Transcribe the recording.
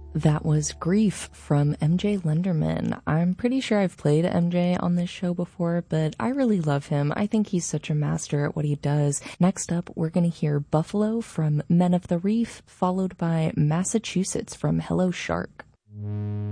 That was Grief from MJ Lenderman. I'm pretty sure I've played MJ on this show before, but I really love him. I think he's such a master at what he does. Next up, we're going to hear Buffalo from Men of the Reef, followed by Massachusetts from Hello Shark.